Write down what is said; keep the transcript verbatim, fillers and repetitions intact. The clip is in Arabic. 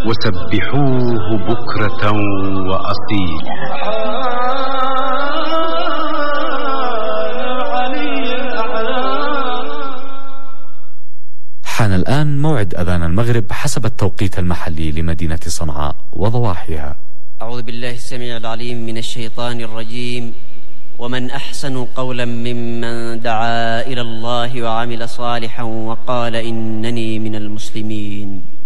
وسبحوه بكرة وأصيلا. حان الآن موعد أذان المغرب حسب التوقيت المحلي لمدينة صنعاء وضواحيها. أعوذ بالله السميع العليم من الشيطان الرجيم. ومن أحسن قولا ممن دعا إلى الله وعمل صالحا وقال إنني من المسلمين.